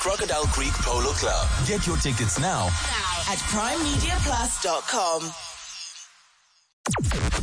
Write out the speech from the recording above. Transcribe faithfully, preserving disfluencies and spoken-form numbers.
Crocodile Creek Polo Club. Get your tickets now at prime media plus dot com.